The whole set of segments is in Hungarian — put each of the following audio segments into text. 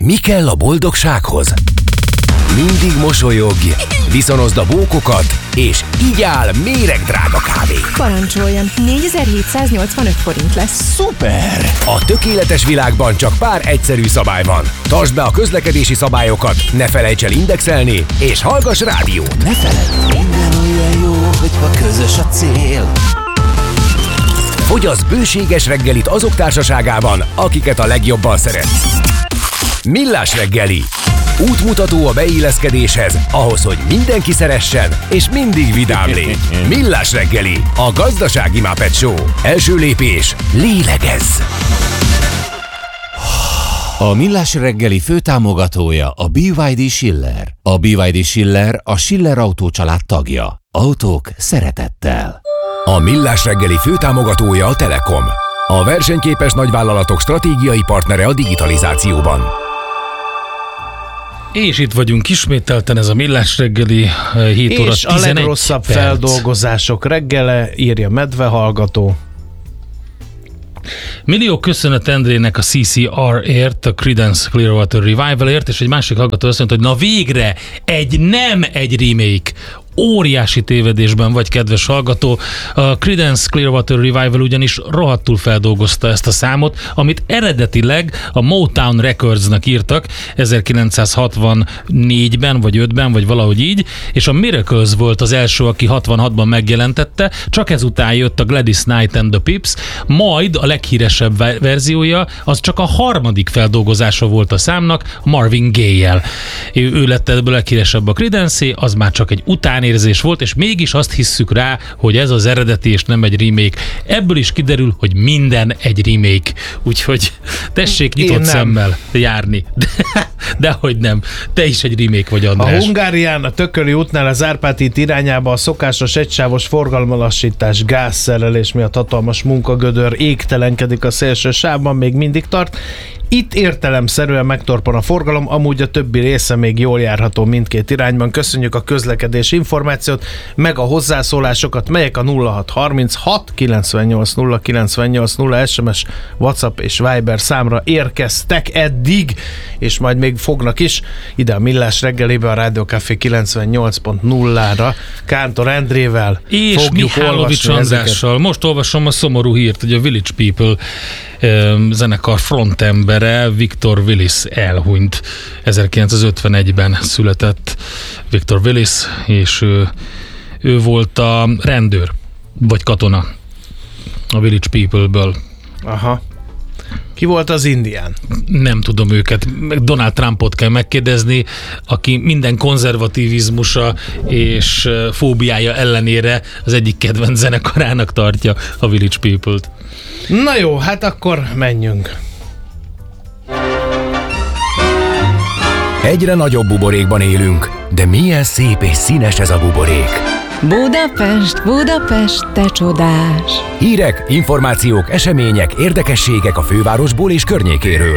Mi kell a boldogsághoz? Mindig mosolyogj, viszonozd a bókokat, és igyál méregdrága kávét. Parancsoljon, 4785 forint lesz. Szuper! A tökéletes világban csak pár egyszerű szabály van. Tartsd be a közlekedési szabályokat, ne felejts el indexelni, és hallgass rádiót. Ne feledd, minden olyan jó, hogyha közös a cél. Fogyasz bőséges reggelit azok társaságában, akiket a legjobban szeretsz. Millás reggeli. Útmutató a beilleszkedéshez, ahhoz, hogy mindenki szeressen, és mindig vidám légy. Millás reggeli, a gazdasági Muppet Show. Első lépés, lélegezz! A Millás reggeli főtámogatója a BYD Schiller. A BYD Schiller a Schiller Autó család tagja. Autók szeretettel. A Millás reggeli főtámogatója a Telekom. A versenyképes nagyvállalatok stratégiai partnere a digitalizációban. És itt vagyunk ismételten, ez a Millás reggeli 7 óra 11 És a legrosszabb perc. feldolgozások reggele, írja Medve hallgató. Millió köszönet Endrének a CCR-ért, a Creedence Clearwater Revival-ért, és egy másik hallgató azt mondta, hogy na végre nem egy remake. Óriási tévedésben vagy, kedves hallgató. A Creedence Clearwater Revival ugyanis rohadtul feldolgozta ezt a számot, amit eredetileg a Motown Recordsnak írtak 1964-ben, vagy 5-ben, vagy valahogy így, és a Miracles volt az első, aki 66-ban megjelentette, csak ezután jött a Gladys Knight and the Pips, majd a leghíresebb verziója, az csak a harmadik feldolgozása volt a számnak, Marvin Gaye-jel. Ő lett ebből leghíresebb a Creedence-é, az már csak egy utánérzés volt, és mégis azt hisszük rá, hogy ez az eredeti és nem egy remake. Ebből is kiderül, hogy minden egy remake. Úgyhogy tessék nyitott szemmel járni. Dehogy nem. Te is egy remake vagy, András. A Hungárián, a Tököli útnál az Árpád híd irányába a szokásos egysávos forgalomlassítás gázszerelés miatt hatalmas munkagödör égtelenkedik a szélső sávban, még mindig tart. Itt értelemszerűen megtorpan a forgalom, amúgy a többi része még jól járható mindkét irányban. Köszönjük a közlekedési információt, meg a hozzászólásokat, melyek a 0636 98 0 98 0 SMS, WhatsApp és Viber számra érkeztek eddig, és majd még fognak is ide a Millás reggelébe, a Rádió Café 98.0-ra Kántor Endrével és fogjuk Mihálovics Andrással. Most olvasom a szomorú hírt, hogy a Village People zenekar frontembere Victor Willis elhunyt. 1951-ben született Victor Willis, és ő volt a rendőr, vagy katona a Village People-ből. Aha. Ki volt az indián? Nem tudom őket. Donald Trumpot kell megkérdezni, aki minden konzervativizmusa és fóbiája ellenére az egyik kedvenc zenekarának tartja a Village People-t. Na jó, hát akkor menjünk. Egyre nagyobb buborékban élünk, de milyen szép és színes ez a buborék. Budapest, Budapest, te csodás! Hírek, információk, események, érdekességek a fővárosból és környékéről.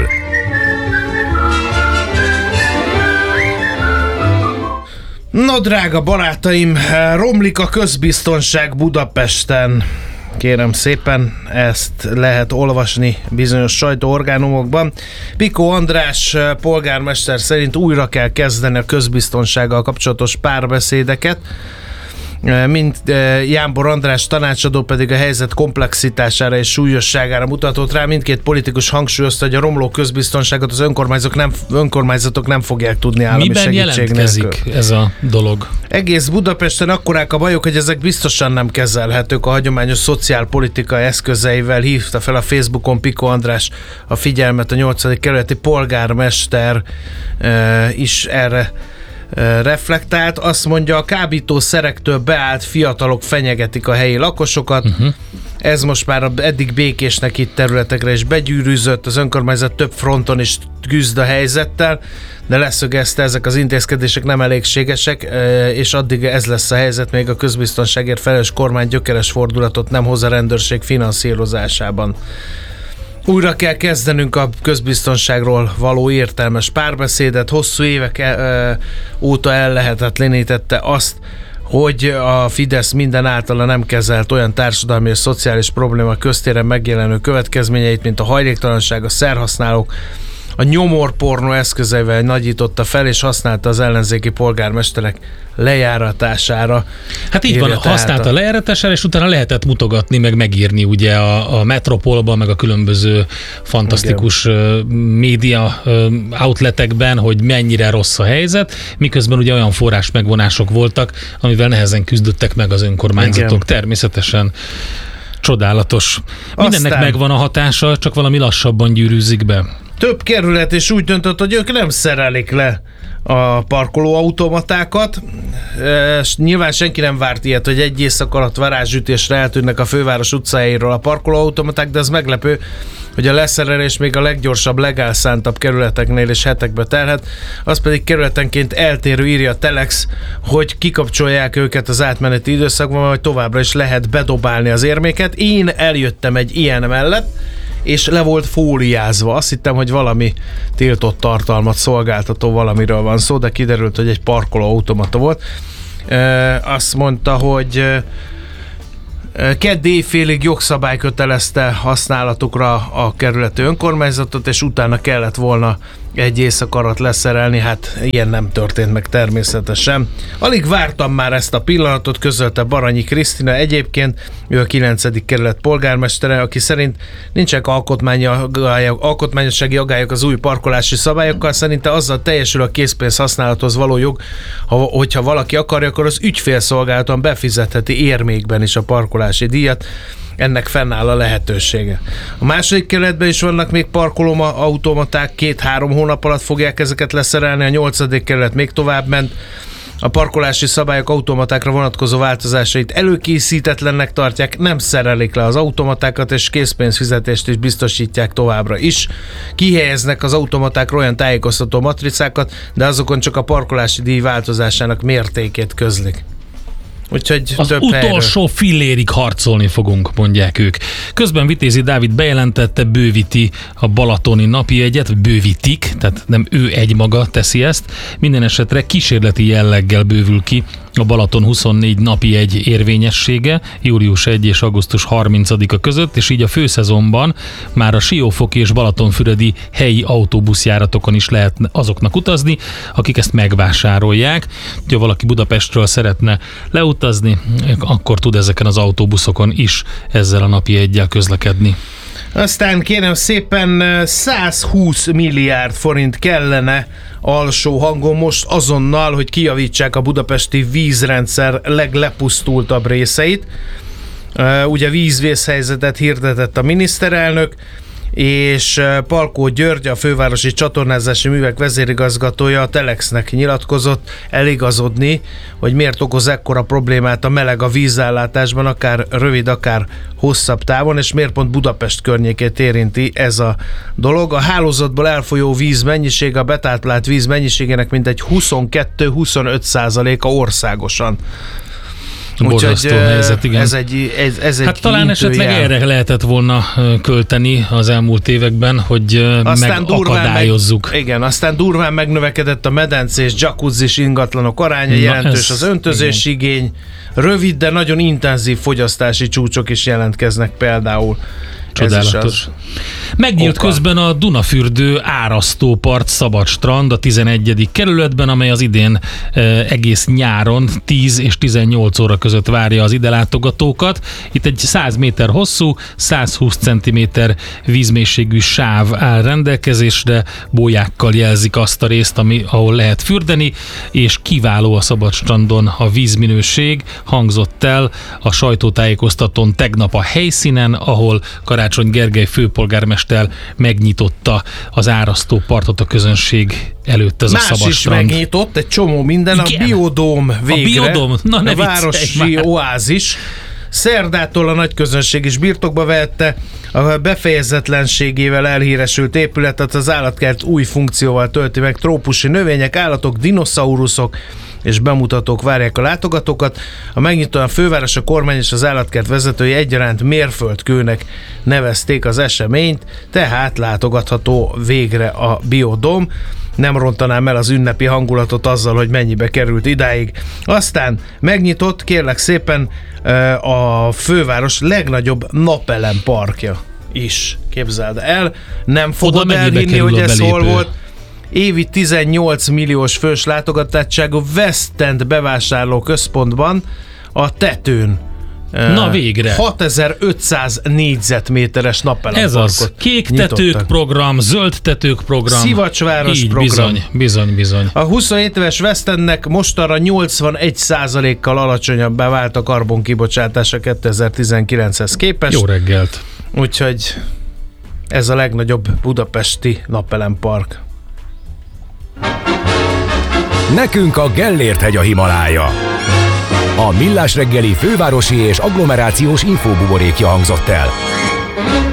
No, drága barátaim, romlik a közbiztonság Budapesten. Kérem szépen, ezt lehet olvasni bizonyos sajtóorgánumokban. Piko András polgármester szerint újra kell kezdeni a közbiztonsággal kapcsolatos párbeszédeket. Mint Jámbor András tanácsadó pedig a helyzet komplexitására és súlyosságára mutatott rá. Mindkét politikus hangsúlyozta, hogy a romló közbiztonságot az önkormányzatok nem fogják tudni állami miben segítség nélkül. jelentkezik ez a dolog? Egész Budapesten akkorák a bajok, hogy ezek biztosan nem kezelhetők a hagyományos szociálpolitika eszközeivel. Hívta fel a Facebookon Piko András a figyelmet, a 8. kerületi polgármester is erre reflektált. Azt mondja, a kábítószerektől beállt fiatalok fenyegetik a helyi lakosokat. Ez most már eddig békésnek itt területekre is begyűrűzött, az önkormányzat több fronton is küzd a helyzettel, de leszögezte, ezek az intézkedések nem elégségesek, és addig ez lesz a helyzet, még a közbiztonságért felelős kormány gyökeres fordulatot nem hoz a rendőrség finanszírozásában. Újra kell kezdenünk a közbiztonságról való értelmes párbeszédet. Hosszú évek óta ellehetetlenítette azt, hogy a Fidesz minden általa nem kezelt olyan társadalmi és szociális probléma köztéren megjelenő következményeit, mint a hajléktalanság, a szerhasználók, a nyomorpornó eszközeivel nagyította fel, és használta az ellenzéki polgármesterek lejáratására. Hát így van, használta a lejáratására, és utána lehetett mutogatni, meg megírni ugye a Metropolban, meg a különböző fantasztikus média outletekben, hogy mennyire rossz a helyzet, miközben ugye olyan forrás megvonások voltak, amivel nehezen küzdöttek meg az önkormányzatok. Igen. Természetesen csodálatos. Mindennek megvan a hatása, csak valami lassabban gyűrűzik be. Több kerület is úgy döntött, hogy ők nem szerelik le a parkolóautomatákat. Nyilván senki nem várt ilyet, hogy egy éjszak alatt varázsütésre eltűnnek a főváros utcáiról a parkolóautomaták, de ez meglepő, hogy a leszerelés még a leggyorsabb, legálszántabb kerületeknél is hetekbe telhet. Az pedig kerületenként eltérő, írja a Telex, hogy kikapcsolják őket az átmeneti időszakban, vagy továbbra is lehet bedobálni az érméket. Én eljöttem egy ilyen mellett, és le volt fóliázva. Azt hittem, hogy valami tiltott tartalmat szolgáltató valamiről van szó, de kiderült, hogy egy parkolóautomata volt. Azt mondta, hogy kedd éjfélig jogszabály kötelezte használatukra a kerületi önkormányzatot, és utána kellett volna egy éjszak alatt leszerelni, hát ilyen nem történt meg természetesen. Alig vártam már ezt a pillanatot, közölte Baranyi Krisztina. Egyébként ő a 9. kerület polgármestere, aki szerint nincsenek alkotmányossági aggályok az új parkolási szabályokkal, szerinte azzal teljesül a készpénz használathoz való jog, hogyha valaki akarja, akkor az ügyfélszolgálaton befizetheti érmékben is a parkolási díjat. Ennek fennáll a lehetősége. A második kerületben is vannak még parkolóautomaták, 2-3 hónap alatt fogják ezeket leszerelni, a 8. kerület még tovább ment. A parkolási szabályok automatákra vonatkozó változásait előkészítetlennek tartják, nem szerelik le az automatákat, és készpénzfizetést is biztosítják továbbra is. Kihelyeznek az automatákra olyan tájékoztató matricákat, de azokon csak a parkolási díj változásának mértékét közlik. Úgyhogy az utolsó fillérig harcolni fogunk, mondják ők. Közben Vitézi Dávid bejelentette, bővíti a balatoni napjegyet, bővítik, tehát nem ő egymaga teszi ezt. Minden esetre kísérleti jelleggel bővül ki a Balaton 24 napjegy érvényessége július 1 és augusztus 30-a között, és így a főszezonban már a siófoki és balatonfüredi helyi autóbuszjáratokon is lehet azoknak utazni, akik ezt megvásárolják. Ha valaki Budapestről szeretne leutazni, akkor tud ezeken az autóbuszokon is ezzel a napjeggyel közlekedni. Aztán kérem szépen 120 milliárd forint kellene alsó hangon most azonnal, hogy kijavítsák a budapesti vízrendszer leglepusztultabb részeit. Ugye vízvészhelyzetet hirdetett a miniszterelnök, és Palkó György, a fővárosi csatornázási művek vezérigazgatója a Telexnek nyilatkozott eligazodni, hogy miért okoz ekkora problémát a meleg a vízellátásban, akár rövid, akár hosszabb távon, és miért pont Budapest környékét érinti ez a dolog. A hálózatból elfolyó víz mennyisége, a betáplált víz mennyiségének mintegy 22-25%-a országosan. Borzasztó helyzet, igen. Ez egy hát talán esetleg erre lehetett volna költeni az elmúlt években, hogy megakadályozzuk. Igen, aztán durván megnövekedett a medencés, jacuzzis ingatlanok aránya, jelentős az öntözési igény, rövid, de nagyon intenzív fogyasztási csúcsok is jelentkeznek például. Csodálatos. Megnyílt közben a Dunafürdő árasztópart szabad strand a 11. kerületben, amely az idén egész nyáron 10 és 18 óra között várja az ide látogatókat. Itt egy 100 méter hosszú, 120 cm vízmélységű sáv áll rendelkezésre, bójákkal jelzik azt a részt, ahol lehet fürdeni, és kiváló a szabad strandon a vízminőség, hangzott el a sajtótájékoztatón tegnap a helyszínen, ahol Karácsony Gergely főpolgármester megnyitotta az árasztópartot a közönség előtt, ez a szabad strand. Más is megnyitott, egy csomó minden. Igen. A Biodóm végre. A Biodóm? Na, ne a városi oázis. Szerdától a nagy közönség is birtokba vette a befejezetlenségével elhíresült épületet, az állatkert új funkcióval tölti meg, trópusi növények, állatok, dinoszauruszok és bemutatók várják a látogatókat. A megnyitón a főváros, a kormány és az állatkert vezetői egyaránt mérföldkőnek nevezték az eseményt, tehát látogatható végre a Biodóm. Nem rontanám el az ünnepi hangulatot azzal, hogy mennyibe került idáig. Aztán megnyitott, kérlek szépen, a főváros legnagyobb napelem parkja. is, képzeld el. Nem fogod Oda mennyibe elhinni, kerül hogy a ez hol belépő? volt. Évi 18 milliós fős látogatottságú West End bevásárlóközpontban a tetőn. Na végre. 6500 négyzetméteres nappelemparkot Ez az. Kék tetők nyitottak. program, zöld tetők program. Szivacsváros Így, program. Bizony. A 27 éves West Endnek mostanra 81%-kal alacsonyabbá vált a karbonkibocsátása 2019-hez képest. Jó reggelt. Úgyhogy ez a legnagyobb budapesti napelempark. Nekünk a Gellért-hegy a Himalája. A Millás reggeli fővárosi és agglomerációs infóbuborékja hangzott el.